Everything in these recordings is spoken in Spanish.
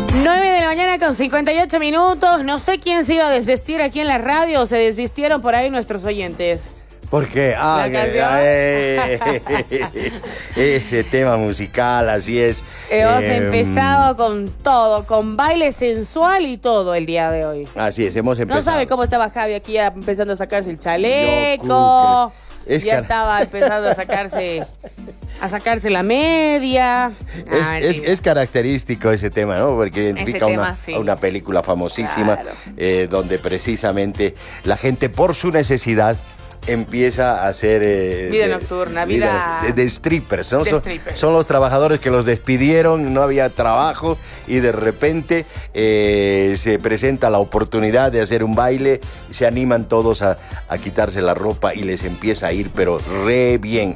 9 de la mañana con 58 minutos. No sé quién se iba a desvestir aquí en la radio o se desvistieron por ahí nuestros oyentes. ¿Por qué? Ese tema musical, así es. Hemos empezado con todo, con baile sensual y todo el día de hoy. Así es, hemos empezado. No sabe cómo estaba Javi aquí ya empezando a sacarse el chaleco. Ya estaba empezando a sacarse la media. Es característico ese tema, ¿no? Porque identifica a una película famosísima, claro, donde precisamente la gente por su necesidad empieza a hacer vida nocturna, vida de strippers, ¿no? Son los trabajadores que los despidieron, no había trabajo y de repente se presenta la oportunidad de hacer un baile, se animan todos a quitarse la ropa y les empieza a ir pero re bien.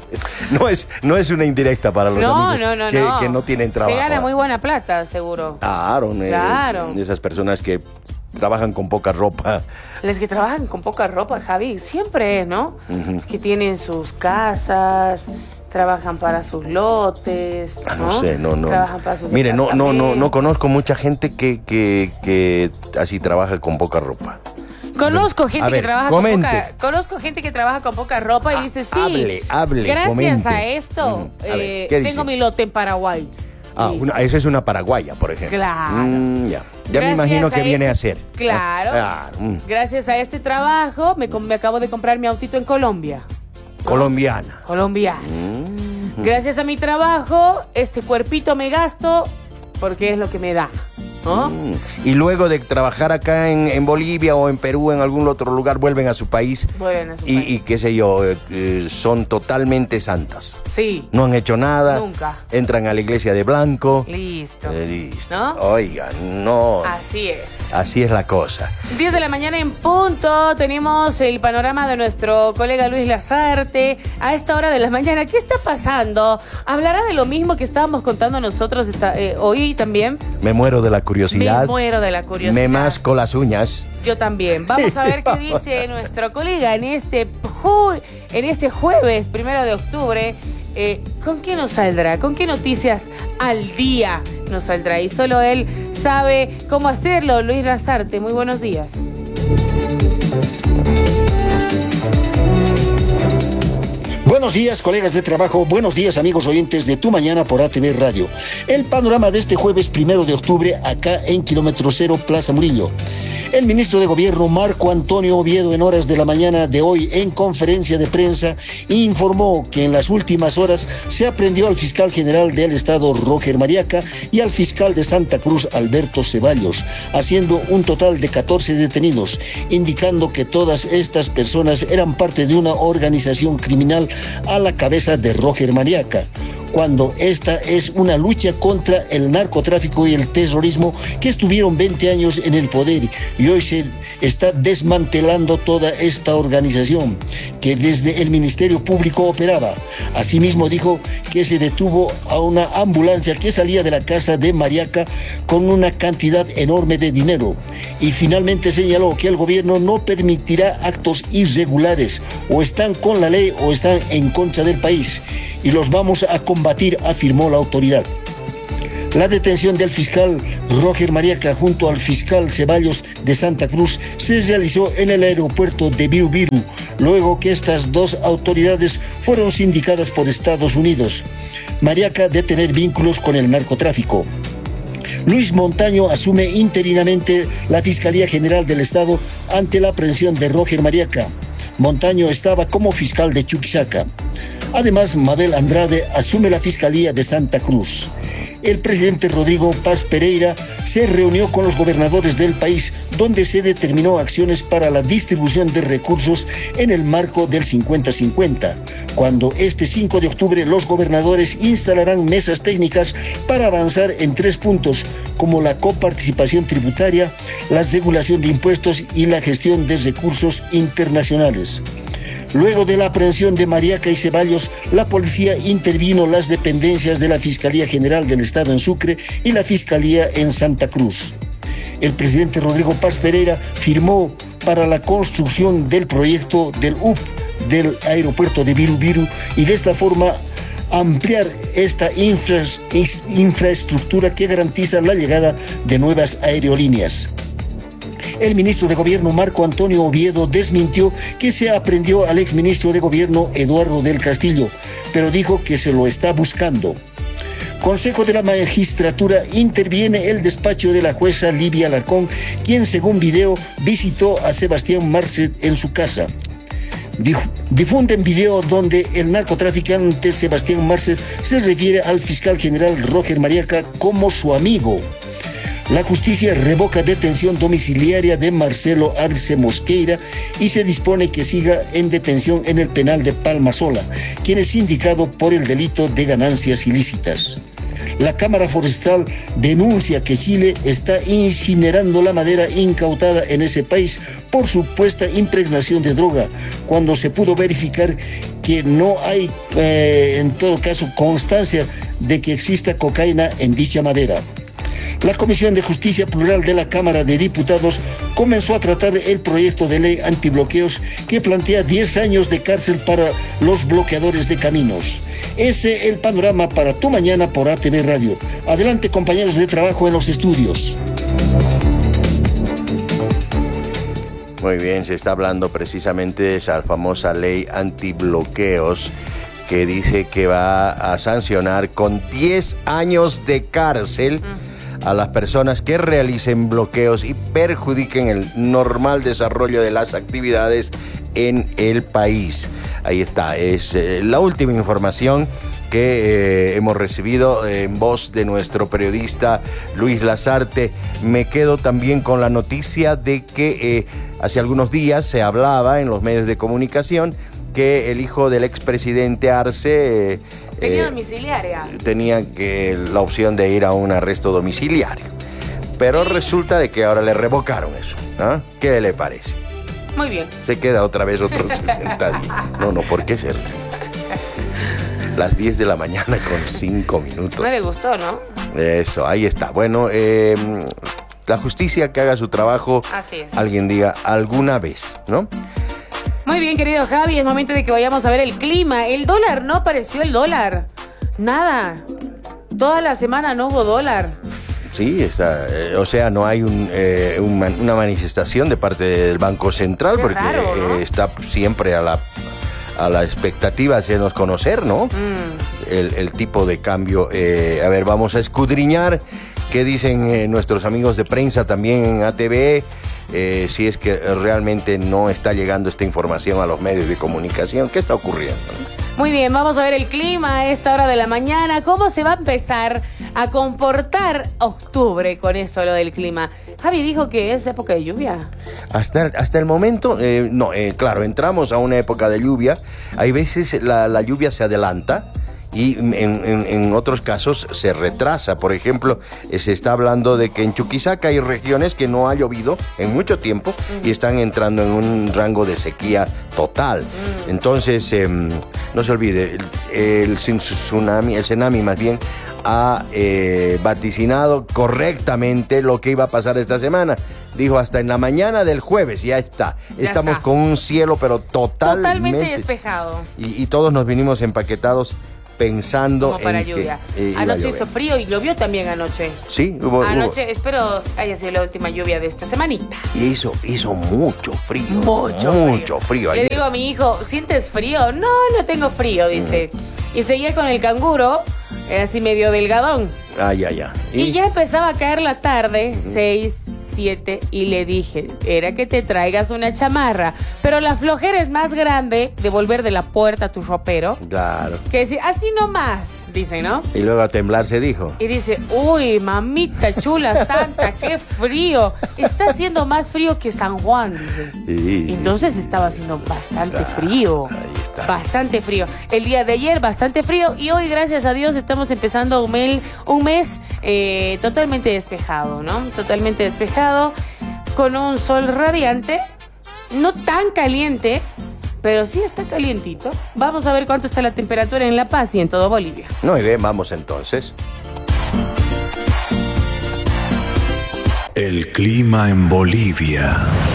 No es una indirecta para los amigos que no tienen trabajo. Se gana muy buena plata, seguro. Claro. Esas personas que trabajan con poca ropa. Los que trabajan con poca ropa, Javi, siempre es, ¿no? Uh-huh. Que tienen sus casas, trabajan para sus lotes, ¿no? No sé, no. Trabajan para sus Mire, no conozco mucha gente que así trabaja con poca ropa. Conozco gente que trabaja con poca ropa y dice, sí, hable, gracias comente. A esto, tengo mi lote en Paraguay. Esa es una paraguaya, por ejemplo. Claro. Ya me imagino que viene a hacer. Claro. Gracias a este trabajo me acabo de comprar mi autito en Colombia. Colombiana. Gracias a mi trabajo, este cuerpito me gasto porque es lo que me da, ¿no? Y luego de trabajar acá en Bolivia o en Perú, en algún otro lugar, vuelven a su país. Y qué sé yo, son totalmente santas. Sí. No han hecho nada. Nunca. Entran a la iglesia de blanco. Listo. ¿No? Oigan, no. Así es. Así es la cosa. 10 de la mañana en punto. Tenemos el panorama de nuestro colega Luis Lazarte. A esta hora de la mañana, ¿qué está pasando? ¿Hablará de lo mismo que estábamos contando nosotros hoy también? Me muero de la curiosidad. Me muero de la curiosidad. Me masco las uñas. Yo también. Vamos a ver qué dice nuestro colega en este jueves 1 de octubre. ¿Con qué nos saldrá? ¿Con qué noticias al día nos saldrá? Y solo él sabe cómo hacerlo. Luis Lazarte, muy buenos días. Buenos días, colegas de trabajo. Buenos días, amigos oyentes de Tu Mañana por ATV Radio. El panorama de este jueves 1 de octubre acá en Kilómetro Cero, Plaza Murillo. El ministro de Gobierno, Marco Antonio Oviedo, en horas de la mañana de hoy, en conferencia de prensa, informó que en las últimas horas se aprendió al fiscal general del Estado, Roger Mariaca, y al fiscal de Santa Cruz, Alberto Ceballos, haciendo un total de 14 detenidos, indicando que todas estas personas eran parte de una organización criminal a la cabeza de Roger Mariaca, cuando esta es una lucha contra el narcotráfico y el terrorismo que estuvieron 20 años en el poder y hoy se está desmantelando toda esta organización que desde el Ministerio Público operaba. Asimismo dijo que se detuvo a una ambulancia que salía de la casa de Mariaca con una cantidad enorme de dinero y finalmente señaló que el gobierno no permitirá actos irregulares, o están con la ley o están en contra del país, y los vamos a combatir, afirmó la autoridad. La detención del fiscal Roger Mariaca junto al fiscal Ceballos de Santa Cruz se realizó en el aeropuerto de Viru Viru, luego que estas dos autoridades fueron sindicadas por Estados Unidos. Mariaca de tener vínculos con el narcotráfico. Luis Montaño asume interinamente la Fiscalía General del Estado ante la aprehensión de Roger Mariaca. Montaño estaba como fiscal de Chuquisaca. Además, Mabel Andrade asume la Fiscalía de Santa Cruz. El presidente Rodrigo Paz Pereira se reunió con los gobernadores del país, donde se determinó acciones para la distribución de recursos en el marco del 50-50, cuando este 5 de octubre los gobernadores instalarán mesas técnicas para avanzar en 3 puntos, como la coparticipación tributaria, la regulación de impuestos y la gestión de recursos internacionales. Luego de la aprehensión de Mariaca y Ceballos, la policía intervino las dependencias de la Fiscalía General del Estado en Sucre y la Fiscalía en Santa Cruz. El presidente Rodrigo Paz Pereira firmó para la construcción del proyecto del UP del aeropuerto de Viru Viru y de esta forma ampliar esta infraestructura que garantiza la llegada de nuevas aerolíneas. El ministro de Gobierno Marco Antonio Oviedo desmintió que se aprendió al exministro de Gobierno Eduardo del Castillo, pero dijo que se lo está buscando. Consejo de la Magistratura, interviene el despacho de la jueza Livia Alarcón, quien según video visitó a Sebastián Marcet en su casa. Difunden video donde el narcotraficante Sebastián Marcet se refiere al fiscal general Roger Mariaca como su amigo. La justicia revoca detención domiciliaria de Marcelo Arce Mosqueira y se dispone que siga en detención en el penal de Palmasola, quien es indicado por el delito de ganancias ilícitas. La Cámara Forestal denuncia que Chile está incinerando la madera incautada en ese país por supuesta impregnación de droga, cuando se pudo verificar que no hay, en todo caso, constancia de que exista cocaína en dicha madera. La Comisión de Justicia Plural de la Cámara de Diputados comenzó a tratar el proyecto de ley antibloqueos que plantea 10 años de cárcel para los bloqueadores de caminos. Ese es el panorama para tu mañana por ATV Radio. Adelante, compañeros de trabajo en los estudios. Muy bien, se está hablando precisamente de esa famosa ley antibloqueos que dice que va a sancionar con 10 años de cárcel a las personas que realicen bloqueos y perjudiquen el normal desarrollo de las actividades en el país. Ahí está, es la última información que hemos recibido en voz de nuestro periodista Luis Lazarte. Me quedo también con la noticia de que hace algunos días se hablaba en los medios de comunicación que el hijo del expresidente Arce tenía domiciliaria. Tenía la opción de ir a un arresto domiciliario. Pero resulta de que ahora le revocaron eso, ¿no? ¿Qué le parece? Muy bien. Se queda otra vez otros 60 días. No, ¿por qué ser? Las 10 de la mañana con 5 minutos. No le gustó, ¿no? Eso, ahí está. Bueno, la justicia que haga su trabajo. Así es. Alguien diga alguna vez, ¿no? Muy bien, querido Javi, es momento de que vayamos a ver el clima. El dólar, no apareció el dólar. Nada. Toda la semana no hubo dólar. Sí, o sea, no hay una manifestación de parte del Banco Central. Qué porque raro, ¿no? Está siempre a la expectativa de hacernos conocer, ¿no? El tipo de cambio. A ver, vamos a escudriñar qué dicen nuestros amigos de prensa también en ATV. Si es que realmente no está llegando esta información a los medios de comunicación. ¿Qué está ocurriendo? Muy bien, vamos a ver el clima a esta hora de la mañana. ¿Cómo se va a empezar a comportar octubre con esto, lo del clima? Javi dijo que es época de lluvia. Hasta el momento, no, claro, entramos a una época de lluvia. Hay veces la lluvia se adelanta y en otros casos se retrasa. Por ejemplo, se está hablando de que en Chuquisaca hay regiones que no ha llovido en mucho tiempo y están entrando en un rango de sequía total. Entonces, no se olvide, el Senami más bien, ha vaticinado correctamente lo que iba a pasar esta semana. Dijo hasta en la mañana del jueves, ya está. Estamos con un cielo pero totalmente despejado. Y todos nos vinimos empaquetados pensando como para en lluvia. Que anoche hizo frío y llovió también anoche. Sí, anoche, espero haya sido la última lluvia de esta semanita. Y hizo mucho frío. Mucho frío. Le digo a mi hijo, ¿sientes frío? No tengo frío, dice. Y seguía con el canguro, así medio delgadón. Ya. Y ya empezaba a caer la tarde, 6, 7, y le dije, era que te traigas una chamarra. Pero la flojera es más grande de volver de la puerta a tu ropero. Claro. Que decir, así nomás, dice, ¿no? Y luego a temblar se dijo. Y dice, uy, mamita chula santa, qué frío. Está haciendo más frío que San Juan, dice. Sí. Entonces estaba haciendo bastante frío. Ahí está. Bastante frío. El día de ayer, bastante frío. Y hoy, gracias a Dios, estamos empezando un mes totalmente despejado, ¿no? Totalmente despejado, con un sol radiante, no tan caliente, pero sí está calientito. Vamos a ver cuánto está la temperatura en La Paz y en todo Bolivia. Muy bien, vamos entonces. El clima en Bolivia.